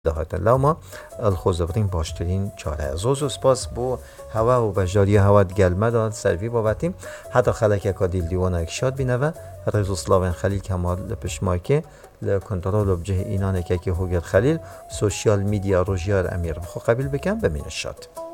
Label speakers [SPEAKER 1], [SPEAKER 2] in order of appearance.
[SPEAKER 1] دهات لما الخوزبرین باشترین چاره زوز و سپاس بو هوا و بجاری هوا گلمه داد سروی بابتیم حتی خلک اکادیل دیوان اکشاد بینوه رزو سلاوین خلیل کمال لپشمایکه لکنترول بجه اینان که هوگر خلیل سوشیال میدیا روژیار امیر بخو قبیل بکن بمین شد